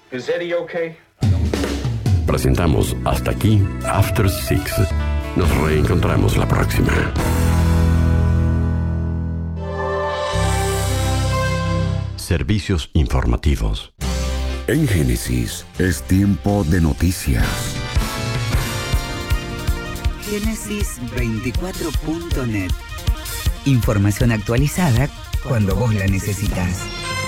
Is Eddie okay? Presentamos Hasta aquí After Six. Nos reencontramos la próxima. Servicios informativos. En Génesis es tiempo de noticias. Génesis24.net. Información actualizada cuando vos la necesitas.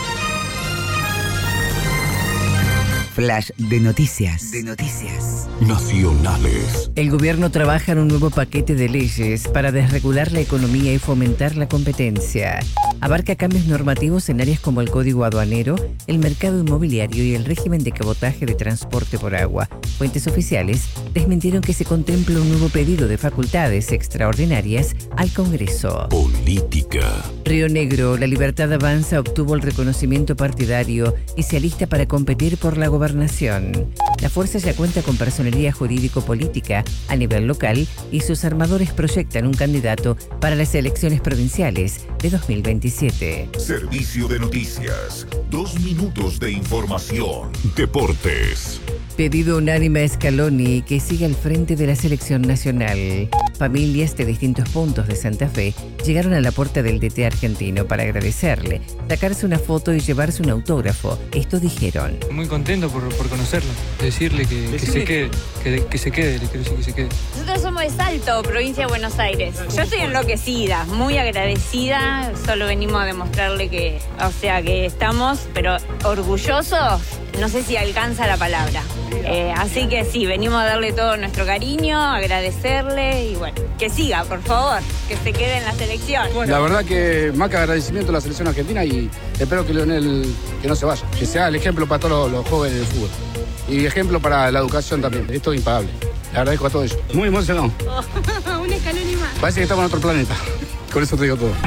Flash de noticias. Nacionales. El gobierno trabaja en un nuevo paquete de leyes para desregular la economía y fomentar la competencia. Abarca cambios normativos en áreas como el código aduanero, el mercado inmobiliario y el régimen de cabotaje de transporte por agua. Fuentes oficiales desmintieron que se contempla un nuevo pedido de facultades extraordinarias al Congreso. Política. Río Negro, La Libertad Avanza obtuvo el reconocimiento partidario y se alista para competir por la gobernación. La fuerza ya cuenta con personería jurídico-política a nivel local y sus armadores proyectan un candidato para las elecciones provinciales de 2027. Servicio de noticias. 2 minutos de información. Deportes. Pedido unánime a Scaloni que siga al frente de la selección nacional. Familias de distintos puntos de Santa Fe llegaron a la puerta del DT argentino para agradecerle, sacarse una foto y llevarse un autógrafo. Esto dijeron. Muy contento por conocerlo, decirle que se quede, que se quede, le quiero decir que se quede. Nosotros somos de Salto, provincia de Buenos Aires. Yo estoy enloquecida, muy agradecida, solo venimos a demostrarle que estamos, pero orgullosos, no sé si alcanza la palabra. Así que sí, venimos a darle todo nuestro cariño, agradecerle y bueno, que siga, por favor, que se quede en la selección. La verdad que más que agradecimiento a la selección argentina y espero que Leonel que no se vaya, que sea el ejemplo para todos los jóvenes del fútbol y ejemplo para la educación también. Esto es impagable. Le agradezco a todos ellos. Muy emocionado. Un escalón y más. Parece que estamos en otro planeta. Con eso te digo todo.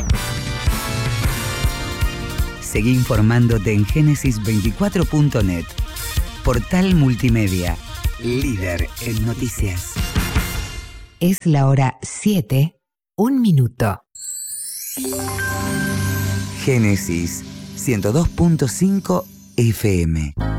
Seguí informándote en Génesis24.net. Portal multimedia, líder en noticias. Es la hora 7, 1 minuto. Génesis 102.5 FM.